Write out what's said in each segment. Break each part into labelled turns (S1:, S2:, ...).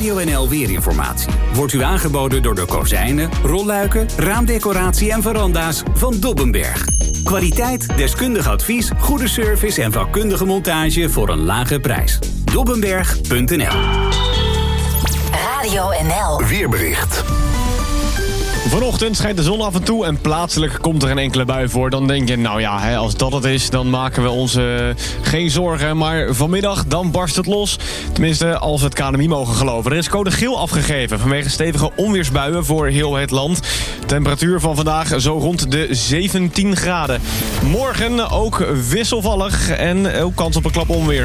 S1: Radio NL Weerinformatie wordt u aangeboden door de kozijnen, rolluiken, raamdecoratie en veranda's van Dobbenberg. Kwaliteit, deskundig advies, goede service en vakkundige montage voor een lage prijs. Dobbenberg.nl.
S2: Radio NL.
S3: Weerbericht.
S4: Vanochtend schijnt de zon af en toe en plaatselijk komt er een enkele bui voor. Dan denk je, nou ja, als dat het is, dan maken we ons geen zorgen. Maar vanmiddag, dan barst het los. Tenminste, als we het KNMI mogen geloven. Er is code geel afgegeven vanwege stevige onweersbuien voor heel het land. Temperatuur van vandaag zo rond de 17 graden. Morgen ook wisselvallig en ook kans op een klap onweer.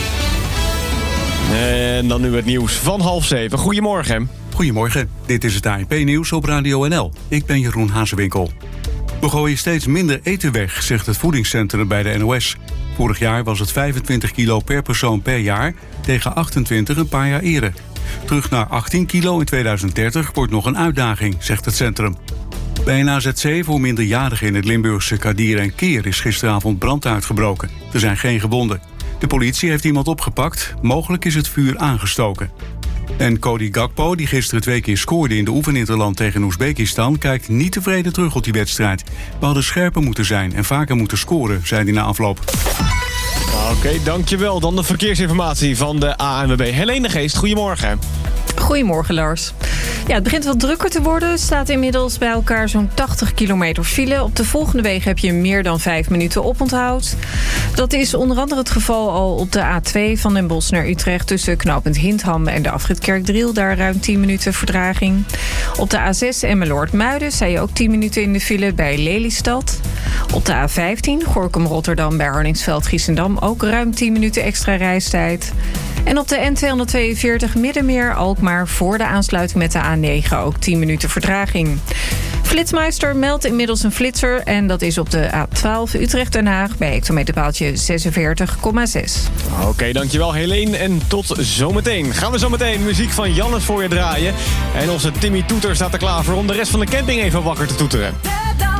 S4: En dan nu het nieuws van 6:30. Goedemorgen.
S5: Goedemorgen, dit is het ANP-nieuws op Radio NL. Ik ben Jeroen Hazewinkel. We gooien steeds minder eten weg, zegt het voedingscentrum bij de NOS. Vorig jaar was het 25 kilo per persoon per jaar, tegen 28 een paar jaar eerder. Terug naar 18 kilo in 2030 wordt nog een uitdaging, zegt het centrum. Bij een AZC voor minderjarigen in het Limburgse Kadir en Keer is gisteravond brand uitgebroken. Er zijn geen gewonden. De politie heeft iemand opgepakt, mogelijk is het vuur aangestoken. En Cody Gakpo, die gisteren 2 keer scoorde in de oefeninterland tegen Oezbekistan, kijkt niet tevreden terug op die wedstrijd. We hadden scherper moeten zijn en vaker moeten scoren, zei hij na afloop.
S4: Oké, dankjewel. Dan de verkeersinformatie van de ANWB. Helene de Geest, goedemorgen.
S6: Goedemorgen, Lars. Ja, het begint wat drukker te worden. Staat inmiddels bij elkaar zo'n 80 kilometer file. Op de volgende wegen heb je meer dan 5 minuten oponthoud. Dat is onder andere het geval al op de A2 van Den Bosch naar Utrecht... tussen knooppunt Hindham en de afrit Kerkdriel. Daar ruim 10 minuten vertraging. Op de A6 Emmeloord-Muiden sta je ook 10 minuten in de file bij Lelystad. Op de A15 Gorinchem-Rotterdam bij Hardingsveld-Giessendam... ook ruim 10 minuten extra reistijd. En op de N242 Middenmeer-Alkmaar voor de aansluiting met de A9 ook 10 minuten vertraging. Flitsmeister meldt inmiddels een flitser en dat is op de A12 Utrecht-Den Haag bij hectometerpaaltje 46,6.
S4: Oké, dankjewel Helene en tot zometeen. Gaan we zometeen muziek van Jannes voor je draaien. En onze Timmy Toeter staat er klaar voor om de rest van de camping even wakker te toeteren.